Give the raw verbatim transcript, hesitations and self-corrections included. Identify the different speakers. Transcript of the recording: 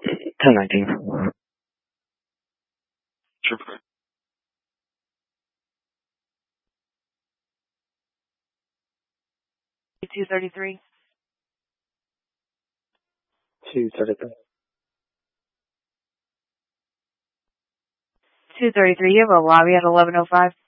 Speaker 1: ten nineteen.
Speaker 2: Trooper.
Speaker 3: two thirty-three.
Speaker 1: two thirty-three.
Speaker 3: two thirty-three, you have a lobby at eleven oh five.